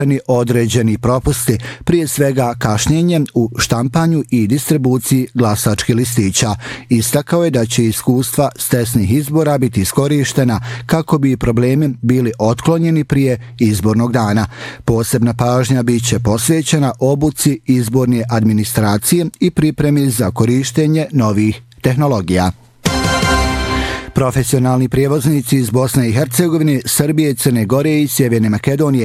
određeni propusti, prije svega kašnjenjem u štampanju i distribuciji glasačkih listića. Istakao je da će iskustva s testnih izbora biti iskorištena kako bi problemi bili otklonjeni prije izbornog dana. Posebna pažnja bit će posvećena obuci izborne administracije i pripremi za korištenje novih tehnologija. Profesionalni prijevoznici iz Bosne i Hercegovine, Srbije, Crne Gore i Sjeverne Makedonije